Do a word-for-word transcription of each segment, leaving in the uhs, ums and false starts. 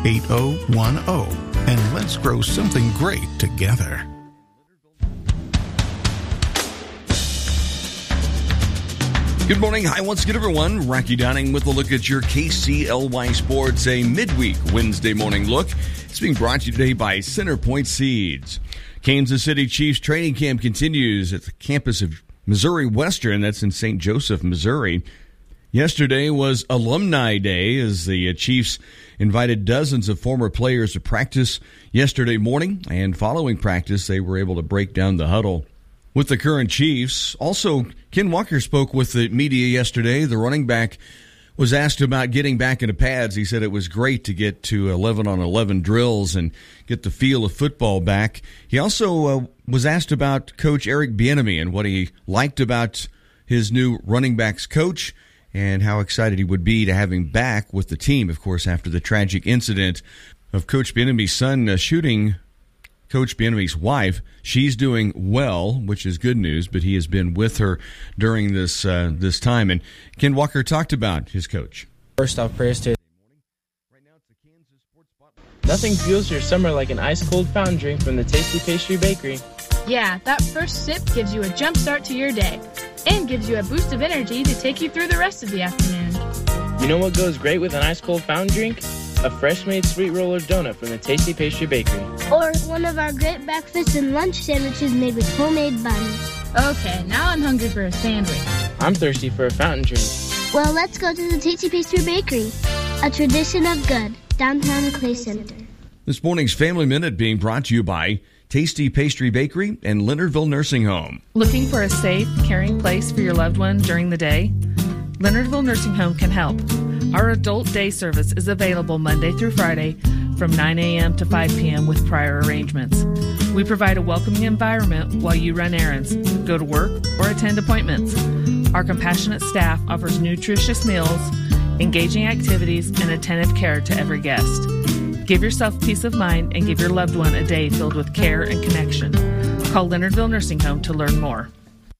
eight oh one oh, and let's grow something great together. Good morning. Hi, once again, everyone. Rocky Downing with a look at your K C L Y Sports, a midweek Wednesday morning look. It's being brought to you today by Centerpoint Seeds. Kansas City Chiefs training camp continues at the campus of Missouri Western. That's in Saint Joseph, Missouri. Yesterday was Alumni Day as the Chiefs invited dozens of former players to practice yesterday morning. And following practice, they were able to break down the huddle with the current Chiefs. Also, Ken Walker spoke with the media yesterday. The running back was asked about getting back into pads. He said it was great to get to eleven on eleven drills and get the feel of football back. He also uh, was asked about Coach Eric Bieniemy and what he liked about his new running backs coach and how excited he would be to have him back with the team, of course, after the tragic incident of Coach Bieniemy's son uh, shooting Coach Bieniemy's wife. She's doing well, which is good news, but he has been with her during this uh, this time. And Ken Walker talked about his coach. First off, prayers to nothing fuels your summer like an ice-cold fountain drink from the Tasty Pastry Bakery. Yeah, that first sip gives you a jump start to your day and gives you a boost of energy to take you through the rest of the afternoon. You know what goes great with an ice-cold fountain drink? A fresh-made sweet roller donut from the Tasty Pastry Bakery. Or one of our great breakfast and lunch sandwiches made with homemade buns. Okay, now I'm hungry for a sandwich. I'm thirsty for a fountain drink. Well, let's go to the Tasty Pastry Bakery, a tradition of good, downtown Clay Center. This morning's Family Minute being brought to you by Tasty Pastry Bakery and Leonardville Nursing Home. Looking for a safe, caring place for your loved one during the day? Leonardville Nursing Home can help. Our adult day service is available Monday through Friday from nine a.m. to five p.m. with prior arrangements. We provide a welcoming environment while you run errands, go to work, or attend appointments. Our compassionate staff offers nutritious meals, engaging activities, and attentive care to every guest. Give yourself peace of mind and give your loved one a day filled with care and connection. Call Leonardville Nursing Home to learn more.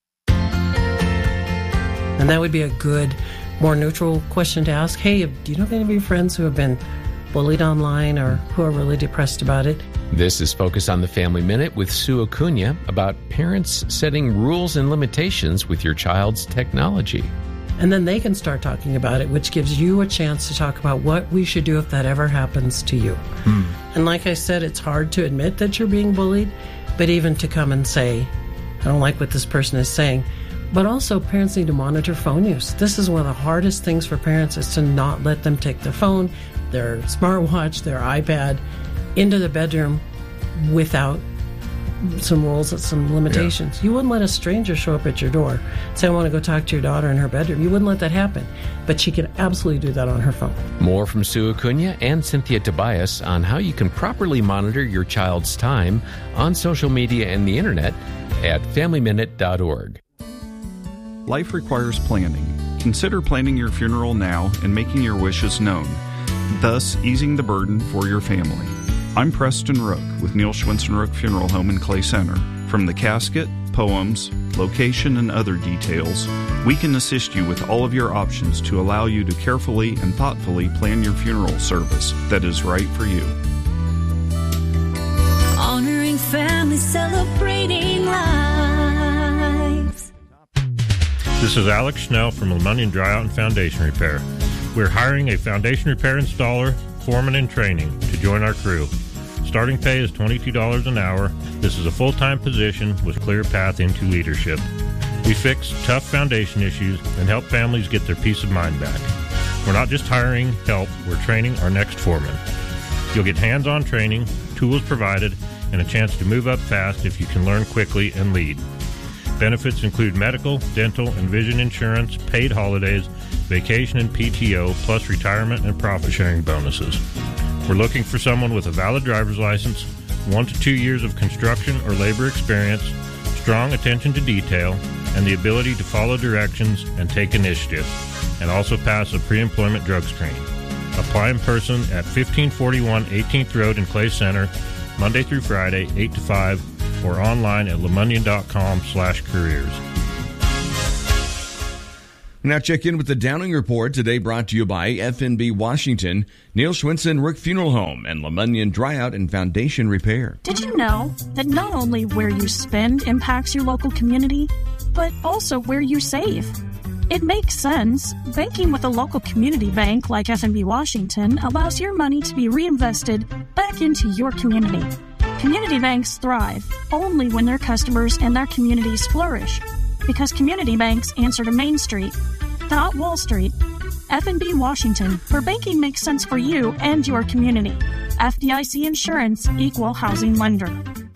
And that would be a good, more neutral question to ask. Hey, do you know any of your friends who have been bullied online or who are really depressed about it? This is Focus on the Family Minute with Sue Acuna about parents setting rules and limitations with your child's technology. And then they can start talking about it, which gives you a chance to talk about what we should do if that ever happens to you. Hmm. And like I said, it's hard to admit that you're being bullied, but even to come and say, I don't like what this person is saying. But also, parents need to monitor phone use. This is one of the hardest things for parents, is to not let them take their phone, their smartwatch, their iPad into the bedroom without some rules and some limitations. Yeah. You wouldn't let a stranger show up at your door, say, I want to go talk to your daughter in her bedroom. You wouldn't let that happen. But she can absolutely do that on her phone. More from Sue Acuna and Cynthia Tobias on how you can properly monitor your child's time on social media and the internet at family minute dot org. Life requires planning. Consider planning your funeral now and making your wishes known, thus easing the burden for your family. I'm Preston Rook with Neil Schwinson Rook Funeral Home in Clay Center. From the casket, poems, location, and other details, we can assist you with all of your options to allow you to carefully and thoughtfully plan your funeral service that is right for you. Honoring families, celebrating lives. This is Alex Schnell from Lemunion Dryout and Foundation Repair. We're hiring a foundation repair installer, foreman in training to join our crew. Starting pay is twenty-two dollars an hour. This is a full-time position with clear path into leadership. We fix tough foundation issues and help families get their peace of mind back. We're not just hiring help, we're training our next foreman. You'll get hands-on training, tools provided, and a chance to move up fast if you can learn quickly and lead. Benefits include medical, dental, and vision insurance, paid holidays, vacation and P T O, plus retirement and profit-sharing bonuses. We're looking for someone with a valid driver's license, one to two years of construction or labor experience, strong attention to detail, and the ability to follow directions and take initiative, and also pass a pre-employment drug screen. Apply in person at fifteen forty-one eighteenth Road in Clay Center, Monday through Friday, eight to five, or online at lemunion dot com slash careers. Now check in with the Downing Report, today brought to you by F N B Washington, Neil Schwinson Rook Funeral Home, and LeMunyon Dryout and Foundation Repair. Did you know that not only where you spend impacts your local community, but also where you save? It makes sense. Banking with a local community bank like F N B Washington allows your money to be reinvested back into your community. Community banks thrive only when their customers and their communities flourish, because community banks answer to Main Street, not Wall Street. F N B Washington, where banking makes sense for you and your community. F D I C Insurance, Equal Housing Lender.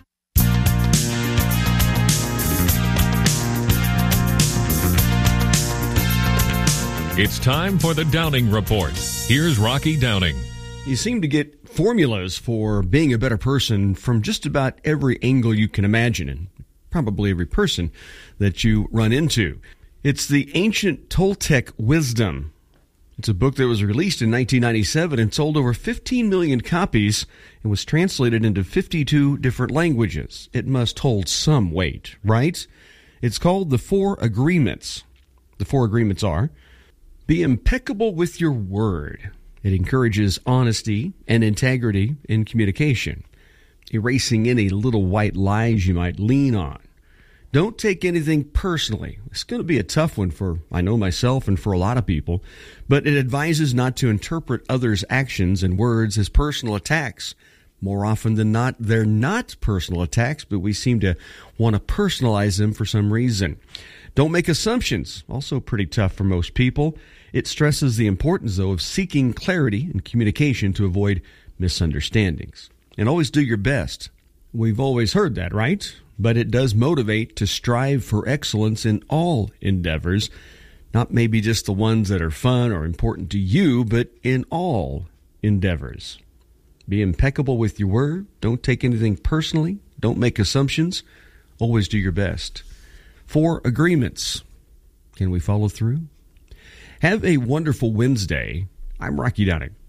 It's time for the Downing Report. Here's Rocky Downing. You seem to get formulas for being a better person from just about every angle you can imagine, and probably every person that you run into. It's the Ancient Toltec Wisdom. It's a book that was released in nineteen ninety-seven and sold over fifteen million copies and was translated into fifty-two different languages. It must hold some weight, right? It's called The Four Agreements. The Four Agreements are: be impeccable with your word. It encourages honesty and integrity in communication, erasing any little white lies you might lean on. Don't take anything personally. It's going to be a tough one for, I know, myself and for a lot of people, but it advises not to interpret others' actions and words as personal attacks. More often than not, they're not personal attacks, but we seem to want to personalize them for some reason. Don't make assumptions. Also pretty tough for most people. It stresses the importance, though, of seeking clarity in communication to avoid misunderstandings. And always do your best. We've always heard that, right? But it does motivate to strive for excellence in all endeavors, not maybe just the ones that are fun or important to you, but in all endeavors. Be impeccable with your word. Don't take anything personally. Don't make assumptions. Always do your best. Four agreements. Can we follow through? Have a wonderful Wednesday. I'm Rocky Downing.